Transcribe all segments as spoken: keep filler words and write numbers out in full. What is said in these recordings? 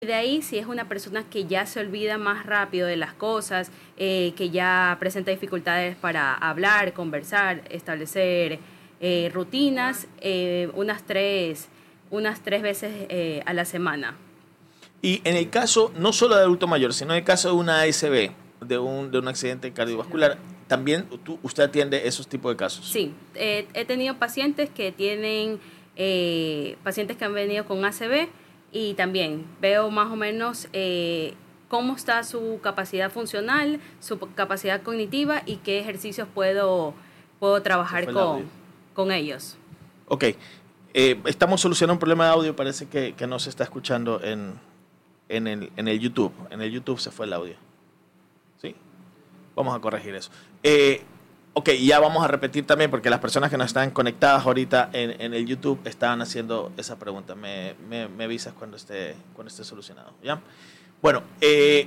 De ahí, si es una persona que ya se olvida más rápido de las cosas, eh, que ya presenta dificultades para hablar, conversar, establecer eh, rutinas, eh, unas tres, unas tres veces eh, a la semana. Y en el caso, no solo de adulto mayor, sino en el caso de una A S B, de un, de un accidente cardiovascular, también tú, usted atiende esos tipos de casos. Sí, eh, he tenido pacientes que tienen, eh, pacientes que han venido con A C V, y también veo más o menos eh, cómo está su capacidad funcional, su capacidad cognitiva y qué ejercicios puedo, puedo trabajar con, con ellos. Ok, eh, estamos solucionando un problema de audio, parece que, que no se está escuchando en, en, el, en el YouTube. En el YouTube se fue el audio. ¿Sí? Vamos a corregir eso. Eh, ok, ya vamos a repetir también, porque las personas que nos están conectadas ahorita en, en el YouTube estaban haciendo esa pregunta. Me, me, me avisas cuando esté, cuando esté solucionado, ¿ya? Bueno, eh,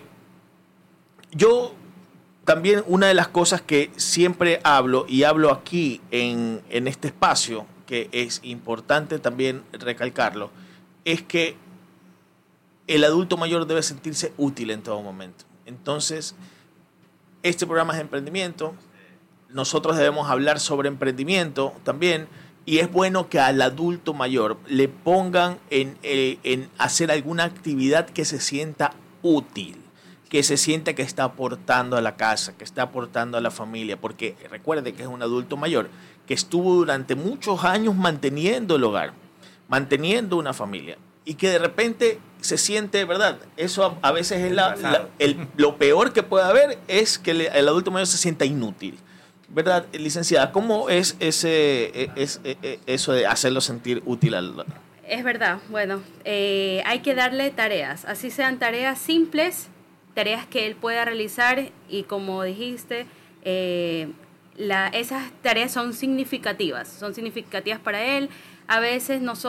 yo también una de las cosas que siempre hablo, y hablo aquí en, en este espacio, que es importante también recalcarlo, es que el adulto mayor debe sentirse útil en todo momento. Entonces, este programa es de emprendimiento. Nosotros debemos hablar sobre emprendimiento también, y es bueno que al adulto mayor le pongan en, eh, en hacer alguna actividad que se sienta útil, que se sienta que está aportando a la casa, que está aportando a la familia, porque recuerde que es un adulto mayor que estuvo durante muchos años manteniendo el hogar, manteniendo una familia, y que de repente se siente, ¿verdad? Eso a, a veces es la, la, el, lo peor que puede haber, es que le, el adulto mayor se sienta inútil. ¿Verdad, licenciada? ¿Cómo es ese es, es, es eso de hacerlo sentir útil al...? Es verdad. Bueno, eh, hay que darle tareas, así sean tareas simples, tareas que él pueda realizar, y como dijiste, eh, la, esas tareas son significativas, son significativas para él. A veces nosotros